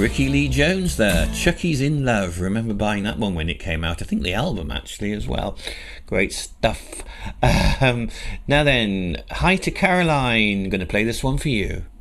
Ricky Lee Jones there. Chucky's in Love. Remember buying that one when it came out. I think the album actually as well. Great stuff. Now then, Hi to Caroline. Going to play this one for you.